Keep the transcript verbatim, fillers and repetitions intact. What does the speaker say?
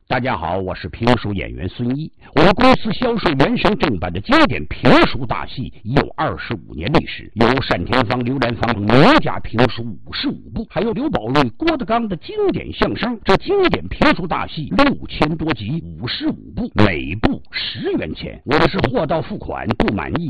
大家好，我是评书演员孙一。我们公司销售原声正版的经典评书大戏已有二十五年历史，有单田芳、刘兰芳等名家评书五十五部，还有刘宝瑞、郭德纲的经典相声。这经典评书大戏六千多集，五十五部，每部十元钱。我们是货到付款，不满意